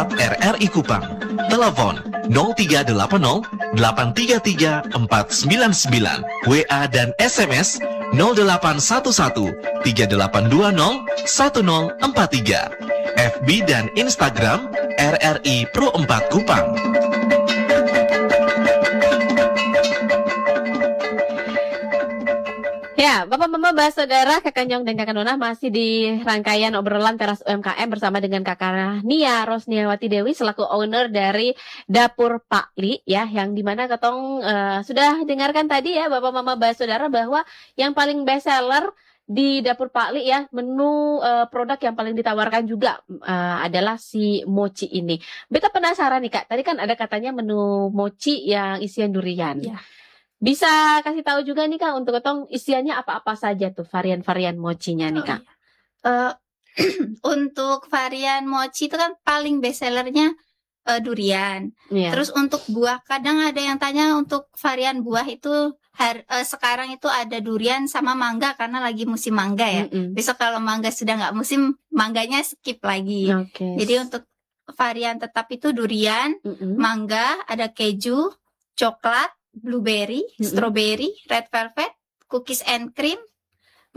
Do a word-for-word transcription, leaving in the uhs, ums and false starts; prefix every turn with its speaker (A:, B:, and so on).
A: WhatsApp R R I Kupang. Telepon nol tiga delapan nol delapan tiga tiga empat sembilan sembilan. W A dan S M S nol delapan satu satu tiga delapan dua nol satu nol empat tiga. F B dan Instagram R R I Pro empat Kupang.
B: Ya, Bapak Mama Bah Saudara, Kakak Nyong dan Kakak Nona masih di rangkaian obrolan teras U M K M bersama dengan Kakak Nia Rosniawati Dewi selaku owner dari Dapur Pak Li ya, yang dimana Ketong uh, sudah dengarkan tadi ya Bapak Mama Bah Saudara bahwa yang paling best seller di Dapur Pak Li ya, menu uh, produk yang paling ditawarkan juga uh, adalah si mochi ini. Beta penasaran nih Kak, tadi kan ada katanya menu mochi yang isian durian.
C: Ya.
B: Bisa kasih tahu juga nih Kak untuk ketong isiannya apa-apa saja tuh varian-varian mochinya nih Kak.
C: Oh, iya. uh, untuk varian mochi itu kan paling best sellernya uh, durian.
B: Yeah.
C: Terus untuk buah, kadang ada yang tanya untuk varian buah itu har, uh, sekarang itu ada durian sama mangga karena lagi musim mangga ya.
B: Mm-mm.
C: Besok kalau mangga sudah nggak musim, mangganya skip lagi.
B: Okay.
C: Jadi untuk varian tetap itu durian,
B: Mm-mm.
C: mangga, ada keju, coklat, blueberry,
B: Mm-mm.
C: strawberry, red velvet, cookies and cream,